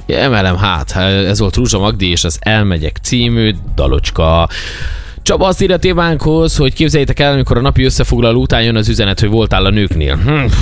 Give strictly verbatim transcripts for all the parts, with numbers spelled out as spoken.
Emelem hát, ez volt Ruzsa Magdi és az Elmegyek című dalocska. Csaba azt írja témánkhoz, hogy képzeljétek el, amikor a napi összefoglaló után jön az üzenet, hogy voltál a nőknél.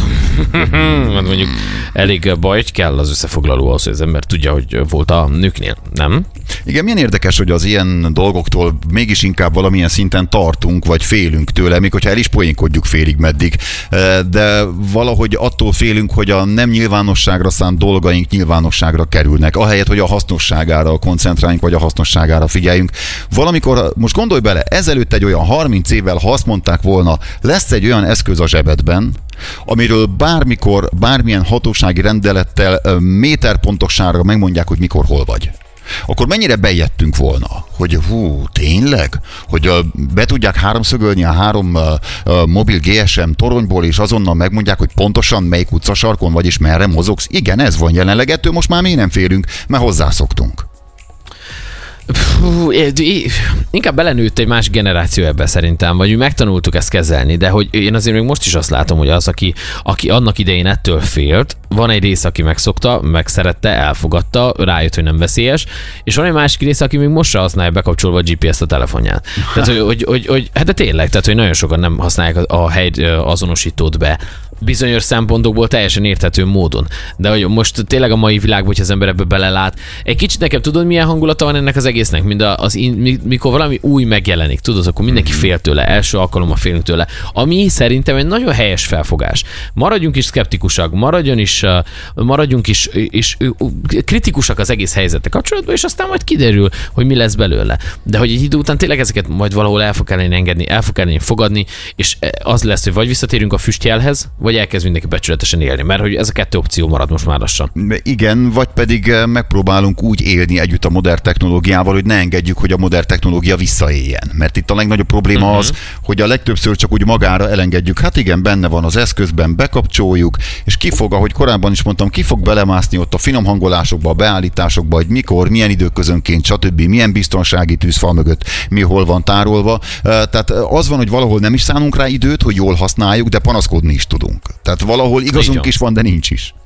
Hát mondjuk elég baj, hogy kell az összefoglaló ahhoz, hogy az ember tudja, hogy volt a nőknél, nem? Igen, milyen érdekes, hogy az ilyen dolgoktól mégis inkább valamilyen szinten tartunk, vagy félünk tőle, még hogyha el is poénkodjuk félig meddig, de valahogy attól félünk, hogy a nem nyilvánosságra szánt dolgaink nyilvánosságra kerülnek, ahelyett, hogy a hasznosságára koncentráljunk, vagy a hasznosságára figyeljünk. Valamikor, most gondolj bele, ezelőtt egy olyan harminc évvel, ha azt mondták volna, lesz egy olyan eszköz a zsebedben, amiről bármikor, bármilyen hatósági rendelettel méterpontosságra megmondják, hogy mikor, hol vagy. Akkor mennyire bejettünk volna, hogy hú, tényleg? Hogy uh, be tudják háromszögölni a három uh, uh, mobil gé es em toronyból, és azonnal megmondják, hogy pontosan melyik utcasarkon vagy, és merre mozogsz? Igen, ez van jelenleg, ettől most már mi nem félünk, mert hozzászoktunk. Puh, inkább belenőtt egy más generáció ebbe szerintem, vagy megtanultuk ezt kezelni, de hogy én azért még most is azt látom, hogy az, aki, aki annak idején ettől félt, van egy rész, aki megszokta, megszerette, elfogadta, rájött, hogy nem veszélyes, és van egy másik rész, aki még most se használja bekapcsolva a gé pé es-t a telefonján. Tehát, hogy, hogy, hogy, hogy, hát de tényleg, tehát, hogy nagyon sokan nem használják a hely azonosítót be, bizonyos szempontokból teljesen érthető módon. De hogy most tényleg a mai világban, hogy az ember ebbe belelát, egy kicsit nekem tudod, milyen hangulata van ennek az egésznek, mint az, mikor valami új megjelenik, tudod, akkor mindenki fél tőle, első alkalommal félünk tőle, ami szerintem egy nagyon helyes felfogás. Maradjunk is szkeptikusak, maradjon is, maradjunk is, is kritikusak az egész helyzettel kapcsolatban, és aztán majd kiderül, hogy mi lesz belőle. De hogy egy idő után tényleg ezeket majd valahol el fog kellene engedni, el fog kellene fogadni, és az lesz, hogy vagy visszatérünk a füstjelhez, vagy elkezd mindenki becsületesen élni, mert hogy ez a kettő opció marad most már lassan. Igen, vagy pedig megpróbálunk úgy élni együtt a modern technológiával, hogy ne engedjük, hogy a modern technológia visszaéljen. Mert itt a legnagyobb probléma uh-huh. az, hogy a legtöbbször csak úgy magára elengedjük. Hát igen, benne van az eszközben, bekapcsoljuk, és ki fog, ahogy korábban is mondtam, ki fog belemászni ott a finom hangolásokba, a beállításokba, hogy mikor, milyen időközönként, stb., milyen biztonsági tűzfal mögött mi hol van tárolva. Tehát az van, hogy valahol nem is szánunk rá időt, hogy jól használjuk, de panaszkodni is tudunk. Tehát valahol igazunk is van, de nincs is.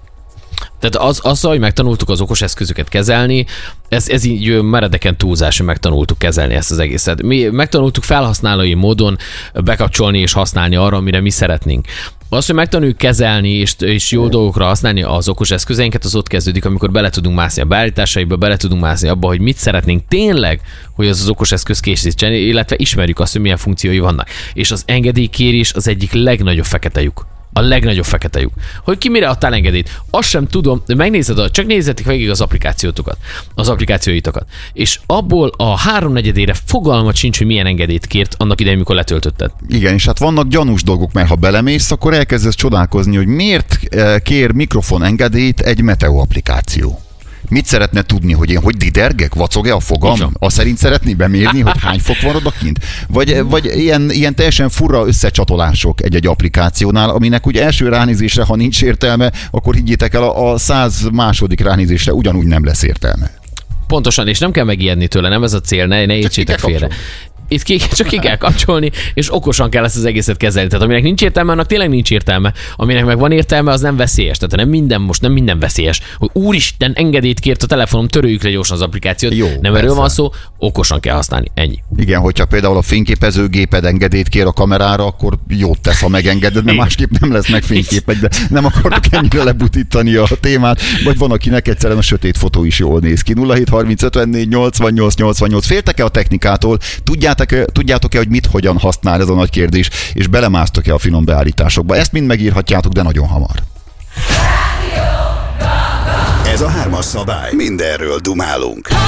Tehát az, azzal, hogy megtanultuk az okos eszközöket kezelni, ez, ez így meredeken túlzás, hogy megtanultuk kezelni ezt az egészet. Mi megtanultuk felhasználói módon bekapcsolni és használni arra, amire mi szeretnénk. Az, hogy megtanuljuk kezelni és, és jó dolgokra használni az okos eszközeinket, az ott kezdődik, amikor bele tudunk mászni a beállításaiba, bele tudunk mászni abba, hogy mit szeretnénk tényleg, hogy az az okos eszköz készítsen, illetve ismerjük azt, hogy milyen funkciói vannak. És az engedélykérés az egyik legnagyobb fekete lyuk. A legnagyobb fekete lyuk. Hogy ki mire adtál engedélyt? Azt sem tudom, de megnézed, csak nézzetek végig az applikációtokat, az applikációitokat. És abból a háromnegyedére fogalmat sincs, hogy milyen engedélyt kért annak idején, mikor letöltötted. Igen, és hát vannak gyanús dolgok, mert ha belemész, akkor elkezdesz csodálkozni, hogy miért kér mikrofon engedélyt egy Meteo applikáció. Mit szeretne tudni, hogy én hogy didergek, vacog-e a fogam? Azt szerint szeretné bemérni, hogy hány fok van odakint? Vagy, vagy ilyen, ilyen teljesen fura összecsatolások egy-egy applikációnál, aminek úgy első ránézésre, ha nincs értelme, akkor higgyétek el, a, a száz második ránézésre ugyanúgy nem lesz értelme. Pontosan, és nem kell megijedni tőle, nem ez a cél, ne, ne értsétek félre. Itt ki, csak ki kell kapcsolni, és okosan kell ezt az egészet kezelni. Tehát aminek nincs értelme, annak tényleg nincs értelme. Aminek meg van értelme, az nem veszélyes. Tehát nem minden most, nem minden veszélyes. Hogy úristen, engedélyt kért a telefonom, töröljük le gyorsan az applikációt. Jó, nem persze. Erről van szó, okosan kell használni. Ennyi. Igen, hogyha például a fényképezőgéped engedélyt kér a kamerára, akkor jót tesz, ha megengeded, mert másképp nem lesz meg fényképed, de nem akarok ennyire lebutítani a témát. Vagy van, akinek egyszerűen a sötét fotó is jól néz ki. nulla hét harminc ötvennégy nyolcvannyolc nyolcvannyolc. Féltek-e a technikától? Tudják Tudjátok-e, hogy mit hogyan használ, ez a nagy kérdés, és belemásztok-e a finom beállításokba? Ezt mind megírhatjátok, de nagyon hamar. Ez a hármas szabály. Mindenről dumálunk.